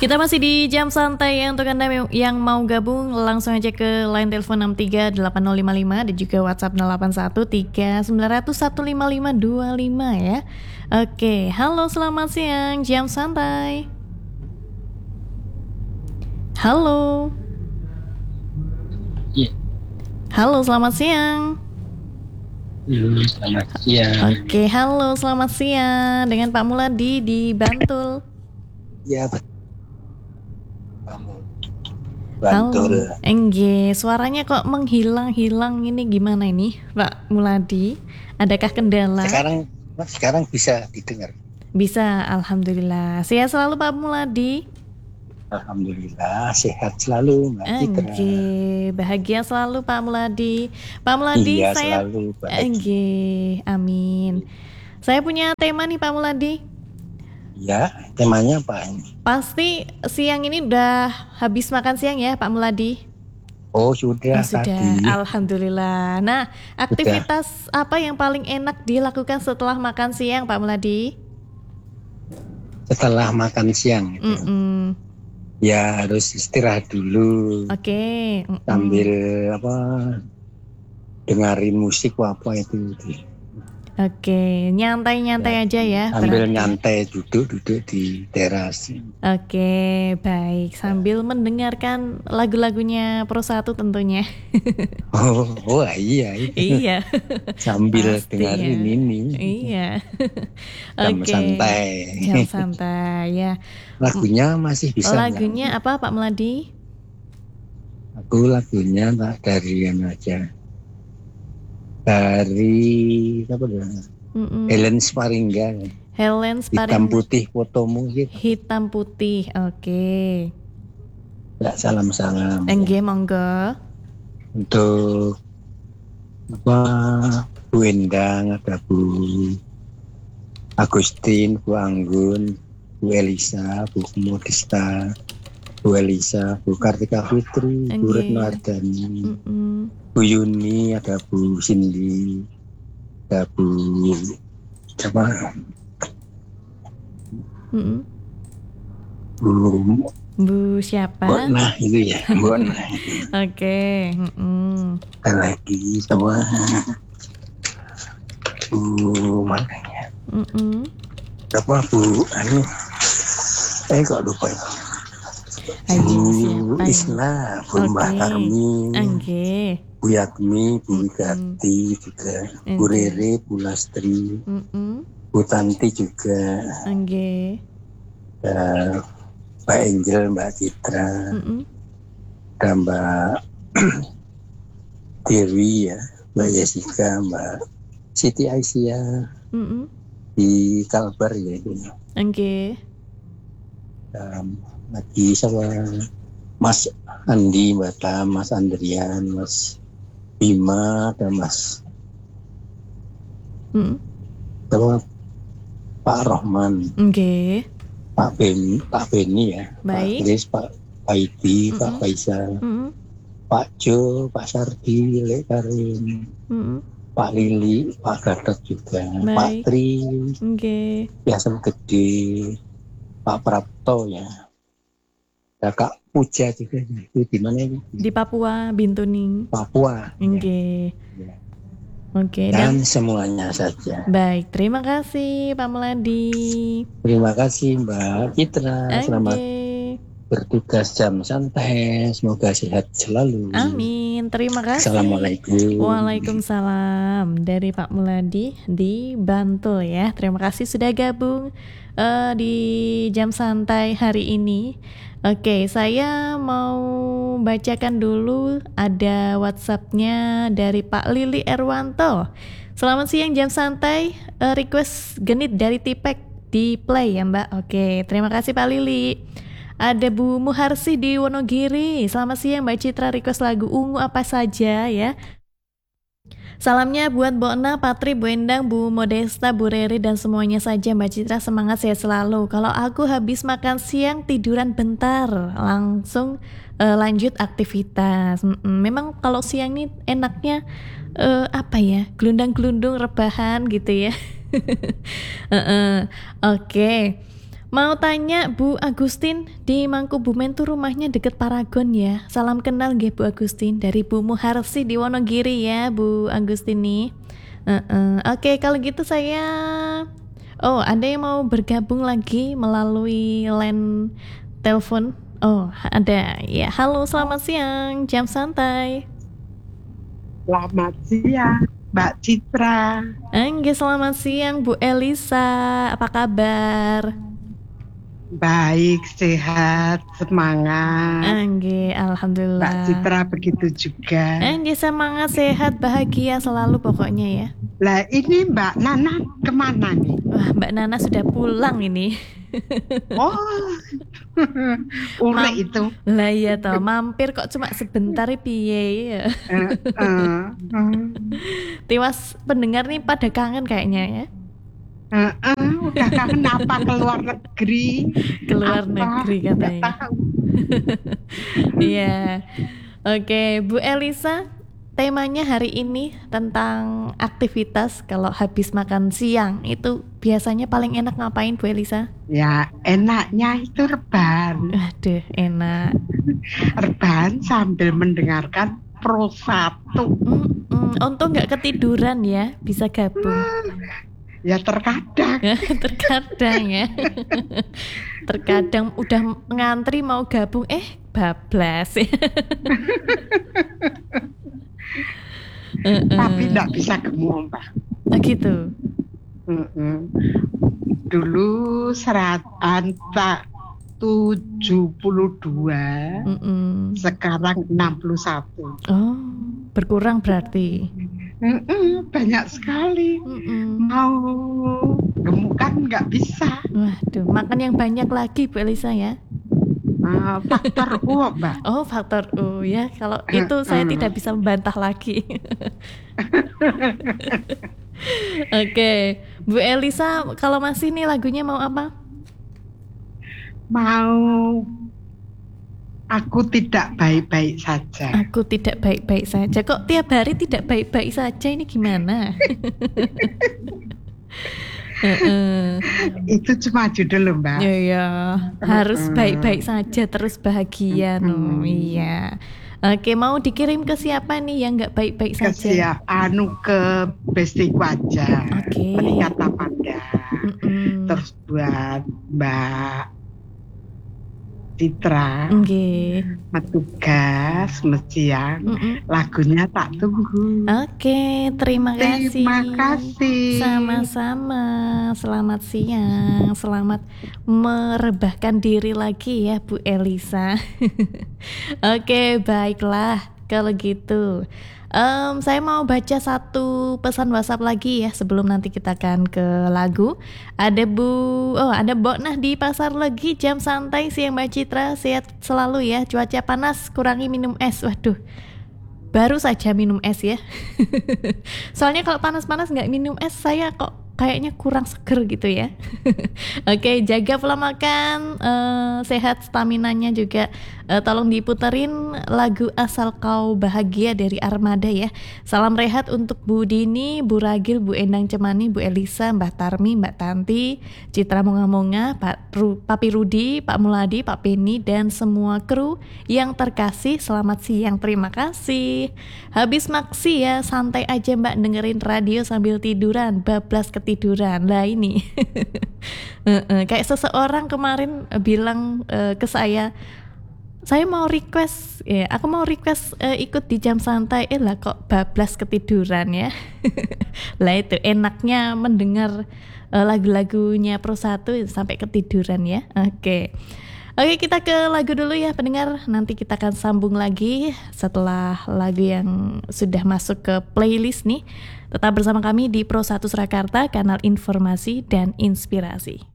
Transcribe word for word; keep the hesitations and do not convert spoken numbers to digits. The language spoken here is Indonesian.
Kita masih di jam santai ya. Untuk Anda yang mau gabung langsung aja ke line telepon enam tiga delapan nol lima lima dan juga WhatsApp nol delapan satu tiga sembilan nol nol satu lima lima dua lima ya. Oke, halo selamat siang jam santai. Halo. Iya. Halo selamat siang. Hmm, selamat siang. Oke, halo selamat siang dengan Pak Muladi di Bantul. Ya, betul. Bantul. Halo, Engge, suaranya kok menghilang-hilang ini gimana ini, Pak Muladi? Adakah kendala? Sekarang, sekarang bisa didengar. Bisa, alhamdulillah. Sehat selalu Pak Muladi. Alhamdulillah, sehat selalu Mbak Citra. Engge, bahagia selalu Pak Muladi. Pak Muladi, iya, saya selalu bahagia. Engge, amin. Saya punya tema nih Pak Muladi. Ya, temanya apa ini? Pasti siang ini udah habis makan siang ya Pak Muladi? Oh sudah, oh, sudah. tadi. Alhamdulillah. Nah, aktivitas sudah. Apa yang paling enak dilakukan setelah makan siang Pak Muladi? Setelah makan siang gitu. Mm-mm. Ya harus istirahat dulu. Oke. Okay. Sambil apa dengerin musik apa itu. Oke, nyantai-nyantai ya, aja ya. Sambil berarti. Nyantai duduk-duduk di teras. Oke, baik. Sambil mendengarkan lagu-lagunya Pro satu tentunya. oh, oh iya. Iya. Sambil Pasti dengerin ya. ini. Iya. Jam Oke. santai. Jam santai ya. Lagunya masih bisa. Lagunya gak? Apa Pak Meladi? Aku lagunya tak dari yang aja. Dari apa ya? Helen Sparingga. Helen Sparingga. Hitam putih fotomu gitu. Hitam putih, oke. Okay. Enggak salam-salam. Engge monggo. Untuk apa? Bu Endang, ada Bu Agustin, Bu Anggun, Bu Elisa, Bu Modista, Bu Elisa, Bu Kartika Fitri, Engge. Bu Retno Ardani. Mm-mm. Bu Yuni, ada Bu Cindy, ada Bu siapa? Mm-hmm. Bu Bu siapa? Bona itu ya, Bona. Oke. Mm-hmm. Ada lagi sama Bu makanya. Mm-hmm. Apa Bu? Anu, eh kok lupa ya? Bu Isna, Bu Mbak Karmi. Oke. Bu Yatmi, Bu Wigati mm-hmm. juga, okay. Bu Rere, Bu Lastri, mm-hmm. Bu Tanti juga, okay. Dan Mbak Angel, Mbak Citra, mm-hmm. dan Mbak Dewi ya, Mbak Jessica, Mbak Siti Aisyah, mm-hmm. di Kalbar ya itu. Oke. Okay. Dan lagi sama Mas Andi, Mbak Tam, Mas Andrian, Mas Bima, dan Mas hmm. sama Pak Rohman, okay. Pak Ben, Pak Beni ya, baik. Pak Chris, Pak Paidi, mm-hmm. Pak Faisal, mm-hmm. Pak Jo, Pak Sardi, Lek Karim, mm-hmm. Pak Lili, Pak Gatot juga, baik. Pak Tri, okay. Biasa Gede, Pak Prapto ya. Kak Puja juga itu di mana ini? Di Papua, Bintuning. Papua. Oke. Okay. Ya. Oke. Okay, dan, dan semuanya saja. Baik, terima kasih Pak Meladi. Terima kasih Mbak Citra. Okay. Selamat bertugas jam santai. Semoga sehat selalu. Amin. Terima kasih. Assalamualaikum. Waalaikumsalam dari Pak Muladi di Bantul ya. Terima kasih sudah gabung uh, di jam santai hari ini. Oke, saya mau bacakan dulu ada WhatsApp-nya dari Pak Lili Erwanto. Selamat siang jam santai, uh, request genit dari Tipek di play ya Mbak. Oke, terima kasih Pak Lili. Ada Bu Muharsi di Wonogiri. Selamat siang Mbak Citra, request lagu ungu apa saja ya. Salamnya buat Bu Ona, Patri, Bu Endang, Bu Modesta, Bu Reri, dan semuanya saja Mbak Citra, semangat sehat selalu. Kalau aku habis makan siang tiduran bentar, langsung uh, lanjut aktivitas. Mm-mm. Memang kalau siang nih enaknya uh, apa ya, gelundang-gelundung rebahan gitu ya. uh-uh. Oke okay. Mau tanya Bu Agustin, di Mangkubumen tuh rumahnya deket Paragon ya. Salam kenal nggih Bu Agustin, dari Bu Muharsi di Wonogiri ya Bu Agustin nih. Uh-uh. Oke, kalau gitu saya Oh, ada yang mau bergabung lagi melalui line telepon? Oh, ada. Ya, halo, selamat siang. Jam santai. Selamat siang, Mbak Citra. Enggak, selamat siang Bu Elisa. Apa kabar? Baik, sehat, semangat. Enggak, alhamdulillah. Mbak Citra begitu juga. Enggak, semangat, sehat, bahagia selalu pokoknya ya. Lah ini Mbak Nana kemana nih? Wah, Mbak Nana sudah pulang ini. Oh, ure itu. Lah iya toh, mampir kok cuma sebentar piye ya. Uh, uh, uh. Tiwas pendengar nih pada kangen kayaknya ya. Uh, uh, udah kangen apa keluar negeri? Keluar apa? negeri katanya. Nggak tahu. Iya. Oke, Bu Elisa, temanya hari ini tentang aktivitas kalau habis makan siang itu biasanya paling enak ngapain Bu Elisa? Ya enaknya itu rebahan. Aduh, enak. Rebahan sambil mendengarkan Pro satu. Mm-mm. Untung nggak ketiduran ya, bisa gabung. Ya terkadang. Terkadang ya. Terkadang udah ngantri mau gabung, eh bablas. Tapi nggak bisa gemuk, Mbak. Oh gitu. Mm-mm. Dulu seratan tak tujuh puluh dua, Mm-mm. sekarang enam puluh satu. Oh, berkurang berarti. Mm-mm, banyak sekali. Mm-mm. Mau gemukan nggak bisa. Waduh, makan yang banyak lagi Bu Elisa ya. Uh, faktor U, Mbak. Oh, faktor U ya. Kalau itu saya tidak bisa membantah lagi. Oke, Bu Elisa, kalau masih nih lagunya mau apa? Mau aku tidak baik-baik saja. Aku tidak baik-baik saja. Kok tiap hari tidak baik-baik saja, ini gimana? uh-uh. Itu cuma judul loh, Mbak. Ya ya, harus baik-baik saja terus bahagia no. Iya. Oke, mau dikirim ke siapa nih yang nggak baik-baik Ke saja? siap anu ke bestiku aja. Oke. Perikata Panda. Mm-mm. Terus buat Mbak Citra, Oke. Metugas Mesiang, Mm-mm. lagunya tak tunggu. Oke, terima kasih. Terima kasih. Sama-sama. Selamat siang. Selamat merebahkan diri lagi ya Bu Elisa. Oke, baiklah kalau gitu. Um, saya mau baca satu pesan WhatsApp lagi ya sebelum nanti kita akan ke lagu. Ada Bu, oh ada Mbok Nah di pasar lagi, jam santai siang Mbak Citra, sehat selalu ya. Cuaca panas, kurangi minum es. Waduh, baru saja minum es ya. Soalnya kalau panas-panas nggak minum es saya kok kayaknya kurang seger gitu ya. Oke, jaga pola makan, uh, sehat staminanya juga. Uh, tolong diputerin lagu Asal Kau Bahagia dari Armada ya. Salam rehat untuk Bu Dini, Bu Ragil, Bu Endang Cemani, Bu Elisa, Mbak Tarmi, Mbak Tanti, Citra Monga-Monga, Pak Ru, Papi Rudi, Pak Muladi, Pak Penny, dan semua kru yang terkasih. Selamat siang, terima kasih. Habis maksi ya, santai aja Mbak dengerin radio sambil tiduran, bablas ketiduran lah ini. Kayak seseorang kemarin bilang uh, ke saya, saya mau request, ya, aku mau request uh, ikut di jam santai, eh lah kok bablas ketiduran ya. Lah itu enaknya mendengar uh, lagu-lagunya Pro satu sampai ketiduran ya. Oke. Oke, kita ke lagu dulu ya pendengar. Nanti kita akan sambung lagi setelah lagu yang sudah masuk ke playlist nih. Tetap bersama kami di Pro satu Surakarta, kanal informasi dan inspirasi.